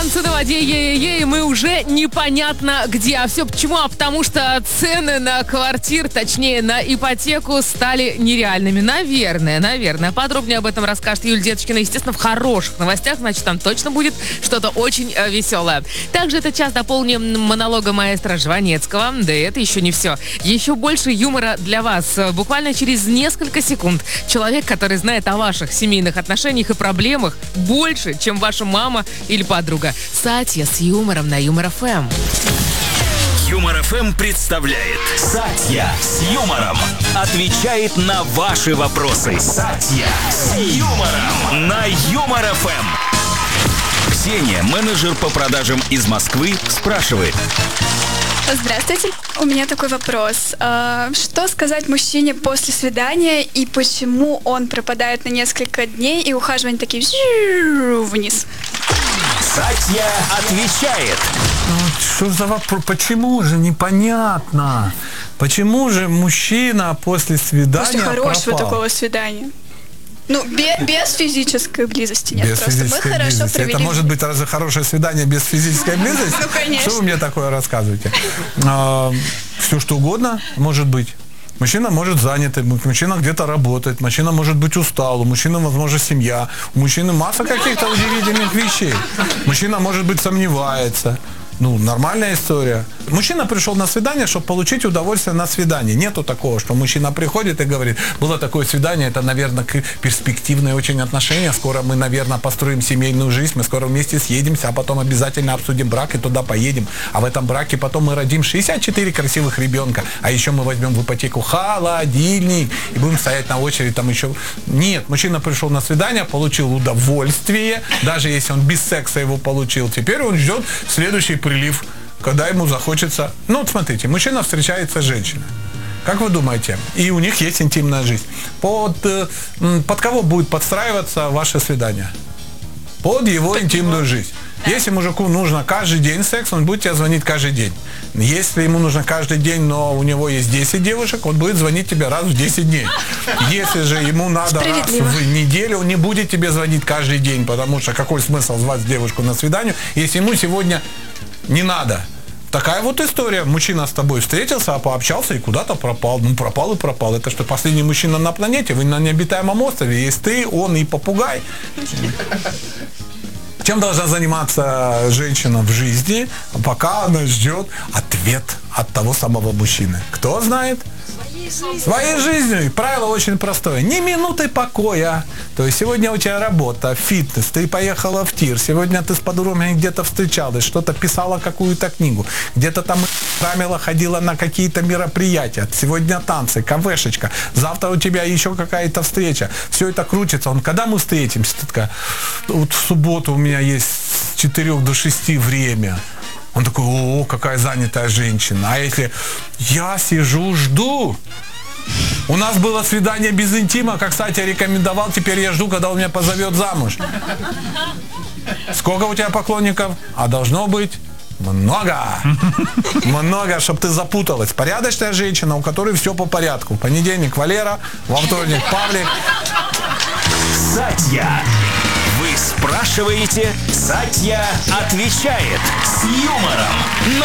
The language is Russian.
Танцы на воде, и мы уже непонятно где. А все почему? А потому что цены на квартир, точнее на ипотеку, стали нереальными. Наверное. Подробнее об этом расскажет Юлия Деточкина. Естественно, в хороших новостях, значит, там точно будет что-то очень веселое. Также этот час дополним монологом маэстро Жванецкого. Да и это еще не все. Еще больше юмора для вас. Буквально через несколько секунд человек, который знает о ваших семейных отношениях и проблемах больше, чем ваша мама или подруга. Сатья с юмором на Юмор ФМ. Юмор ФМ представляет Сатья с юмором. Отвечает на ваши вопросы. Сатья с юмором на Юмор ФМ. Ксения, менеджер по продажам из Москвы, спрашивает. Здравствуйте. У меня такой вопрос. Что сказать мужчине после свидания и почему он пропадает на несколько дней и ухаживания такие вниз? Сатья отвечает. Что за вопрос? Почему же? Непонятно. Почему же мужчина после свидания После хорошего пропал? такого свидания. Ну, без физической близости нет. Без просто физической мы хорошо близости. провели. Это может быть разве хорошее свидание без физической близости? Ну, конечно. Что вы мне такое рассказываете? Все что угодно может быть. Мужчина может занятый, мужчина где-то работает, мужчина может быть устал, у мужчины, возможно, семья, у мужчины масса каких-то удивительных вещей. Мужчина, может быть, сомневается. Нормальная история. Мужчина пришел на свидание, чтобы получить удовольствие на свидании. Нету такого, что мужчина приходит и говорит, было такое свидание, это, наверное, перспективные очень отношения, скоро мы, наверное, построим семейную жизнь, мы скоро вместе съедемся, а потом обязательно обсудим брак и туда поедем. А в этом браке потом мы родим 64 красивых ребенка, а еще мы возьмем в ипотеку холодильник и будем стоять на очереди там еще. Нет, мужчина пришел на свидание, получил удовольствие, даже если он без секса его получил, теперь он ждет следующий прилив, когда ему захочется. Смотрите, мужчина встречается с женщиной. Как вы думаете? И у них есть интимная жизнь. Под кого будет подстраиваться ваше свидание? Под его интимную жизнь. Если мужику нужно каждый день секс, он будет тебе звонить каждый день. Если ему нужно каждый день, но у него есть 10 девушек, он будет звонить тебе раз в 10 дней. Если же ему надо раз в неделю, он не будет тебе звонить каждый день, потому что какой смысл звать девушку на свидание, если ему сегодня не надо. Такая вот история. Мужчина с тобой встретился, пообщался и куда-то пропал. Пропал и пропал. Это что, последний мужчина на планете? Вы на необитаемом острове. Есть ты, он и попугай. Чем должна заниматься женщина в жизни, пока она ждет ответ от того самого мужчины? Кто знает? Своей жизнью. И правило очень простое. Ни минуты покоя. То есть сегодня у тебя работа, фитнес, ты поехала в тир, сегодня ты с подругами где-то встречалась, что-то писала какую-то книгу, где-то там рамила, ходила на какие-то мероприятия, сегодня танцы, кафешечка, завтра у тебя еще какая-то встреча. Все это крутится. Когда мы встретимся? Ты такая, вот в субботу у меня есть с 4 до 6 время. Он такой, о, какая занятая женщина. А если я сижу, жду. У нас было свидание без интима, как, кстати, рекомендовал, теперь я жду, когда он меня позовет замуж. Сколько у тебя поклонников? А должно быть много. Много, чтобы ты запуталась. Порядочная женщина, у которой все по порядку. В понедельник Валера, во вторник Павлик. Сатья. Вы спрашиваете, Сатья отвечает с юмором.